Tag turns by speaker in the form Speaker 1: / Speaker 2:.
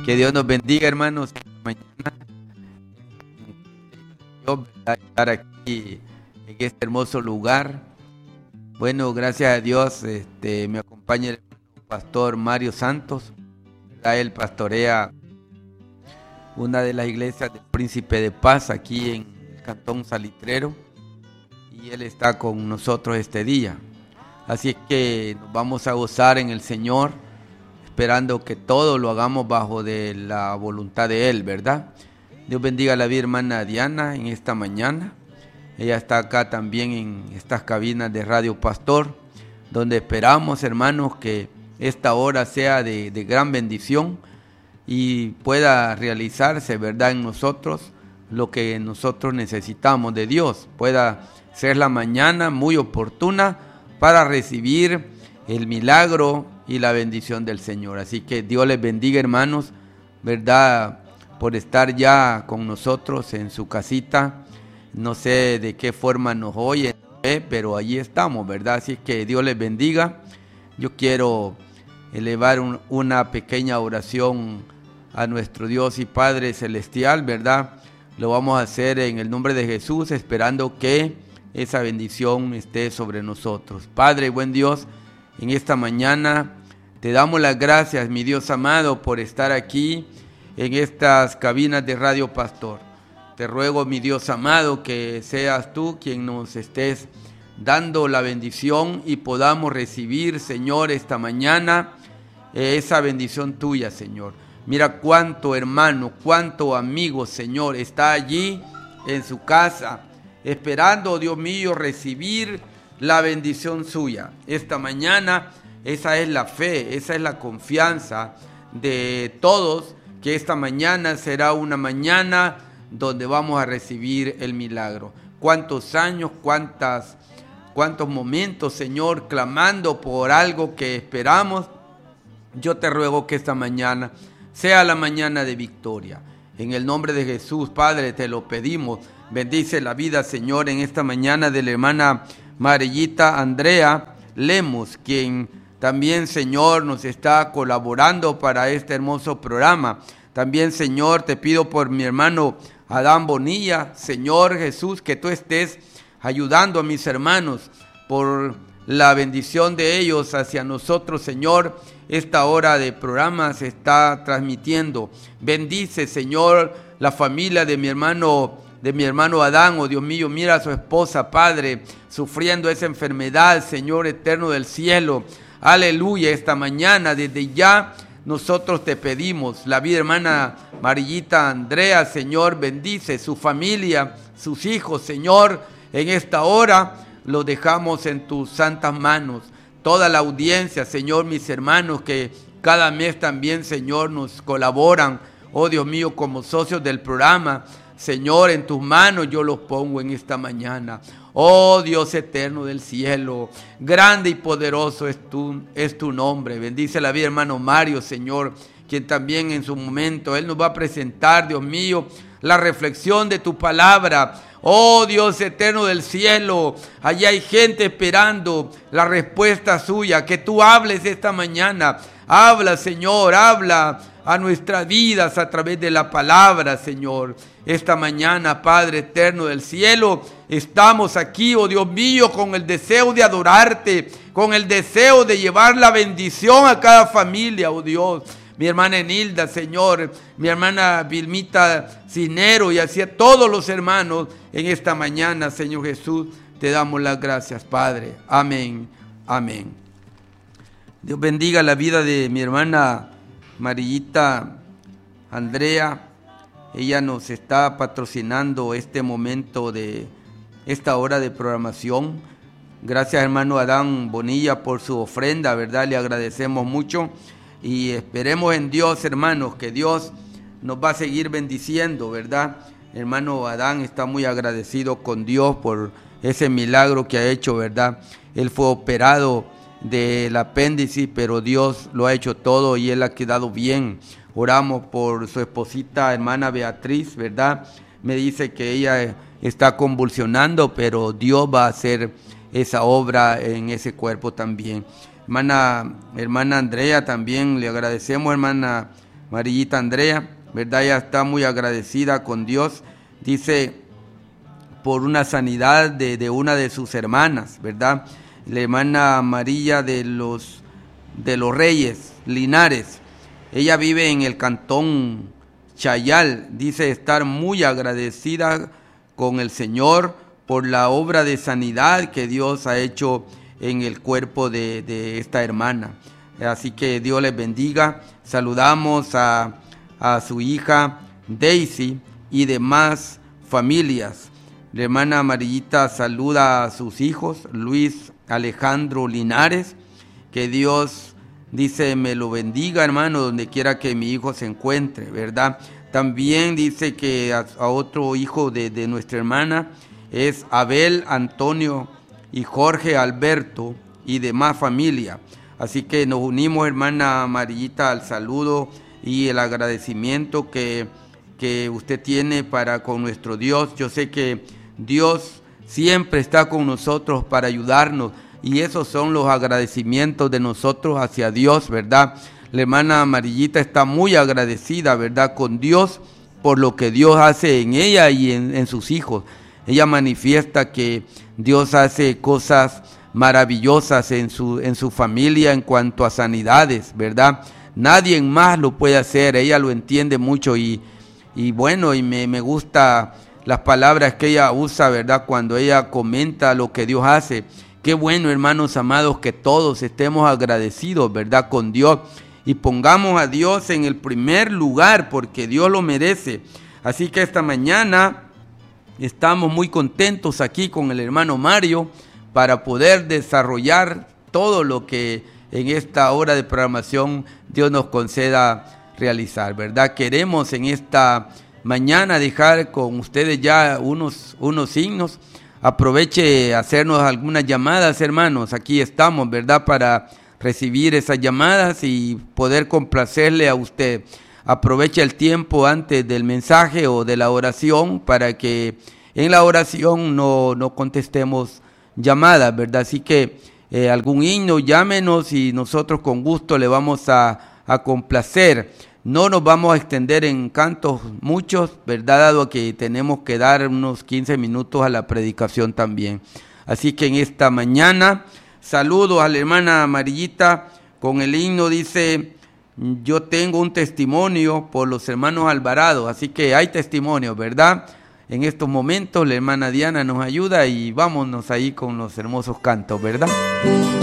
Speaker 1: Que Dios nos bendiga, hermanos. Mañana Dios va a estar aquí en este hermoso lugar. Bueno, gracias a Dios, me acompaña el pastor Mario Santos. Él pastorea una de las iglesias del Príncipe de Paz aquí en el Cantón Salitrero, y él está con nosotros este día. Así es que nos vamos a gozar en el Señor, esperando que todo lo hagamos bajo de la voluntad de Él, ¿verdad? Dios bendiga a la vida hermana Diana en esta mañana. Ella está acá también en estas cabinas de Radio Pastor, donde esperamos, hermanos, que esta hora sea de gran bendición y pueda realizarse, ¿verdad?, en nosotros lo que nosotros necesitamos de Dios. Pueda ser la mañana muy oportuna para recibir el milagro y la bendición del Señor. Así que Dios les bendiga, hermanos, ¿verdad?, por estar ya con nosotros en su casita. No sé de qué forma nos oyen, pero allí estamos, ¿verdad? Así que Dios les bendiga. Yo quiero elevar una pequeña oración a nuestro Dios y Padre Celestial, ¿verdad? Lo vamos a hacer en el nombre de Jesús, esperando que esa bendición esté sobre nosotros. Padre, buen Dios, en esta mañana te damos las gracias, mi Dios amado, por estar aquí en estas cabinas de Radio Pastor. Te ruego, mi Dios amado, que seas tú quien nos estés dando la bendición y podamos recibir, Señor, esta mañana esa bendición tuya, Señor. Mira cuánto hermano, cuánto amigo, Señor, está allí en su casa, esperando, Dios mío, recibir la bendición suya. Esta mañana, esa es la fe, esa es la confianza de todos, que esta mañana será una mañana donde vamos a recibir el milagro. Cuántos años, cuántos momentos, Señor, clamando por algo que esperamos. Yo te ruego que esta mañana sea la mañana de victoria. En el nombre de Jesús, Padre, te lo pedimos. Bendice la vida, Señor, en esta mañana de la hermana Marillita Andrea Lemus, quien también, Señor, nos está colaborando para este hermoso programa. También, Señor, te pido por mi hermano Adán Bonilla, Señor Jesús, que tú estés ayudando a mis hermanos por la bendición de ellos hacia nosotros, Señor. Esta hora de programa se está transmitiendo. Bendice, Señor, la familia de mi hermano Adán. Oh Dios mío, mira a su esposa, Padre, sufriendo esa enfermedad, Señor eterno del cielo. Aleluya, esta mañana desde ya nosotros te pedimos, la vida hermana Marillita Andrea, Señor, bendice su familia, sus hijos, Señor, en esta hora los dejamos en tus santas manos. Toda la audiencia, Señor, mis hermanos que cada mes también, Señor, nos colaboran, oh Dios mío, como socios del programa. Señor, en tus manos yo los pongo en esta mañana. Oh Dios eterno del cielo, grande y poderoso es tu nombre. Bendice la vida, hermano Mario, Señor, quien también en su momento, Él nos va a presentar, Dios mío, la reflexión de tu palabra. Oh Dios eterno del cielo, allí hay gente esperando la respuesta suya, que tú hables esta mañana. Habla, Señor, habla a nuestras vidas a través de la palabra, Señor. Esta mañana, Padre eterno del cielo, estamos aquí, oh Dios mío, con el deseo de adorarte, con el deseo de llevar la bendición a cada familia, oh Dios. Mi hermana Enilda, Señor, mi hermana Vilmita Cinero y así a todos los hermanos en esta mañana, Señor Jesús, te damos las gracias, Padre. Amén, amén. Dios bendiga la vida de mi hermana Marillita Andrea. Ella nos está patrocinando este momento de esta hora de programación. Gracias, hermano Adán Bonilla, por su ofrenda, ¿verdad? Le agradecemos mucho. Y esperemos en Dios, hermanos, que Dios nos va a seguir bendiciendo, ¿verdad? Hermano Adán está muy agradecido con Dios por ese milagro que ha hecho, ¿verdad? Él fue operado del apéndice, pero Dios lo ha hecho todo y él ha quedado bien. Oramos por su esposita, hermana Beatriz, ¿verdad? Me dice que ella está convulsionando, pero Dios va a hacer esa obra en ese cuerpo también. Hermana Andrea también, le agradecemos, hermana Marillita Andrea, ¿verdad? Ella está muy agradecida con Dios, dice, por una sanidad de una de sus hermanas, ¿verdad? La hermana María de los Reyes, Linares. Ella vive en el cantón Chayal, dice estar muy agradecida con el Señor por la obra de sanidad que Dios ha hecho en el cuerpo de esta hermana. Así que Dios les bendiga. Saludamos a su hija Daisy y demás familias. La hermana Amarillita saluda a sus hijos, Luis Alejandro Linares. Que Dios, dice, me lo bendiga, hermano, donde quiera que mi hijo se encuentre, ¿verdad? También dice que a otro hijo de nuestra hermana es Abel Antonio y Jorge Alberto y demás familia. Así que nos unimos, hermana Amarillita, al saludo y el agradecimiento que usted tiene para con nuestro Dios. Yo sé que Dios siempre está con nosotros para ayudarnos, y esos son los agradecimientos de nosotros hacia Dios, ¿verdad? La hermana Amarillita está muy agradecida, ¿verdad?, con Dios por lo que Dios hace en ella y en sus hijos. Ella manifiesta que Dios hace cosas maravillosas en su familia en cuanto a sanidades, ¿verdad? Nadie más lo puede hacer, ella lo entiende mucho y bueno, y me gusta las palabras que ella usa, ¿verdad?, cuando ella comenta lo que Dios hace. Qué bueno, hermanos amados, que todos estemos agradecidos, ¿verdad?, con Dios, y pongamos a Dios en el primer lugar, porque Dios lo merece. Así que esta mañana estamos muy contentos aquí con el hermano Mario para poder desarrollar todo lo que en esta hora de programación Dios nos conceda realizar, ¿verdad? Queremos en esta mañana dejar con ustedes ya unos signos. Aproveche hacernos algunas llamadas, hermanos. Aquí estamos, ¿verdad?, para recibir esas llamadas y poder complacerle a usted. Aproveche el tiempo antes del mensaje o de la oración para que en la oración no contestemos llamadas, ¿verdad? Así que algún himno, llámenos y nosotros con gusto le vamos a complacer. No nos vamos a extender en cantos muchos, ¿verdad?, dado que tenemos que dar unos 15 minutos a la predicación también. Así que en esta mañana, saludo a la hermana Amarillita con el himno, dice, yo tengo un testimonio por los hermanos Alvarado. Así que hay testimonio, ¿verdad? En estos momentos la hermana Diana nos ayuda y vámonos ahí con los hermosos cantos, ¿verdad?